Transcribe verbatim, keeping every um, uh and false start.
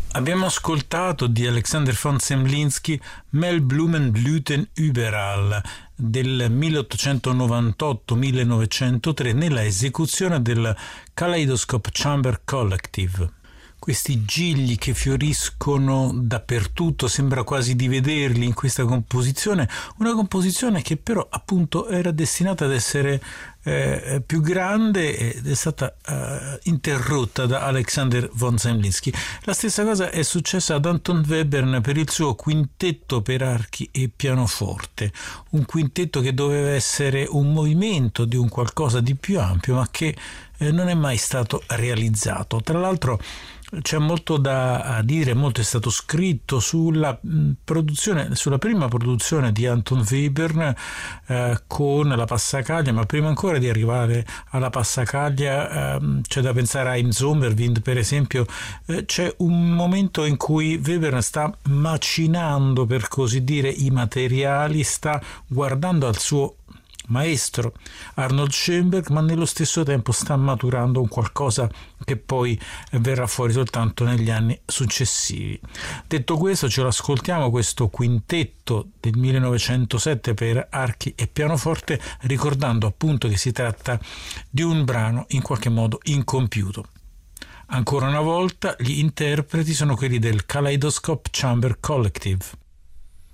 Abbiamo ascoltato di Alexander von Zemlinsky Mehlblumenblüten überall del milleottocentonovantotto millenovecentotre nella esecuzione del Kaleidoscope Chamber Collective. Questi gigli che fioriscono dappertutto, sembra quasi di vederli in questa composizione, una composizione che però appunto era destinata ad essere eh, più grande ed è stata eh, interrotta da Alexander von Zemlinsky. La stessa cosa è successa ad Anton Webern per il suo quintetto per archi e pianoforte, un quintetto che doveva essere un movimento di un qualcosa di più ampio, ma che eh, non è mai stato realizzato. Tra l'altro c'è molto da dire, molto è stato scritto sulla produzione, sulla prima produzione di Anton Webern eh, con la passacaglia, ma prima ancora di arrivare alla passacaglia eh, c'è da pensare a Im Sommerwind, per esempio. Eh, c'è un momento in cui Webern sta macinando, per così dire, i materiali, sta guardando al suo maestro Arnold Schoenberg, ma nello stesso tempo sta maturando un qualcosa che poi verrà fuori soltanto negli anni successivi. Detto questo, ce lo ascoltiamo, questo quintetto del millenovecentosette per archi e pianoforte, ricordando appunto che si tratta di un brano in qualche modo incompiuto. Ancora una volta gli interpreti sono quelli del Kaleidoscope Chamber Collective.